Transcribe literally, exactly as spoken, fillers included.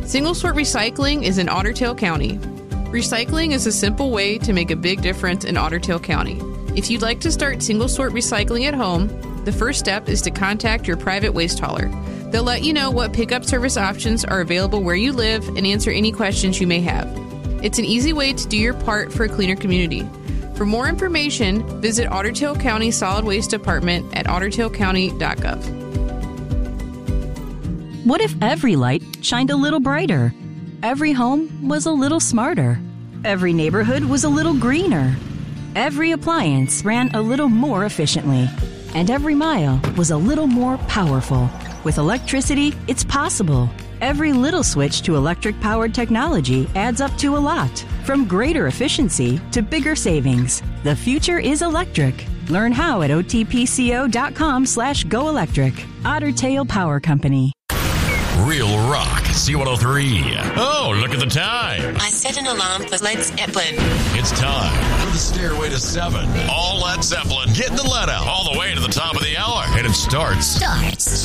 Single Sort Recycling is in Otter Tail County. Recycling is a simple way to make a big difference in Otter Tail County. If you'd like to start single sort recycling at home, the first step is to contact your private waste hauler. They'll let you know what pickup service options are available where you live and answer any questions you may have. It's an easy way to do your part for a cleaner community. For more information, visit Otter Tail County Solid Waste Department at otter tail county dot gov. What if every light shined a little brighter? Every home was a little smarter. Every neighborhood was a little greener. Every appliance ran a little more efficiently. And every mile was a little more powerful. With electricity, it's possible. Every little switch to electric-powered technology adds up to a lot. From greater efficiency to bigger savings. The future is electric. Learn how at otpco.com slash go electric. Otter Tail Power Company. Real Rock, C one oh three. Oh, look at the time. I set an alarm for Led Zeppelin. It's time for the Stairway to Seven. All Led Zeppelin getting the let out all the way to the top of the hour. And it starts... Starts.